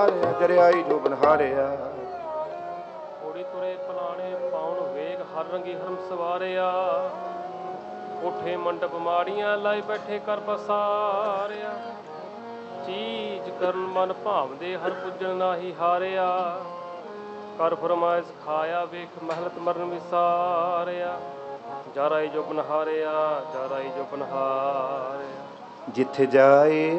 ਦਰਿਆਈ ਜੋ ਬਨਹਾਰਿਆ ਥੋੜੀ ਤੁਰੇ ਪਲਾਣੇ ਪਾਉਣ ਵੇਗ ਹਰ ਰੰਗੀ ਹਰਮ ਸਵਾਰਿਆ ਕੋਠੇ ਮੰਡਪ ਮਾੜੀਆਂ ਲਾਈ ਬੈਠੇ ਕਰ ਬਸਾਰਿਆ ਚੀਜ਼ ਕਰਨ ਮਨ ਭਾਵਦੇ ਹਰ ਪੁੱਜਣ ਨਾਹੀ ਹਾਰਿਆ ਕਰ ਫਰਮਾਇਸ਼ ਖਾਇਆ ਵੇਖ ਮਹਿਲਤ ਮਰਨ ਵਿਸਾਰਿਆ ਜਾਰਾਈ ਜੋ ਬਨਹਾਰਿਆ ਜਾਰਾਈ ਜੋ ਬਨਹਾਰਿਆ ਜਿੱਥੇ ਜਾਏ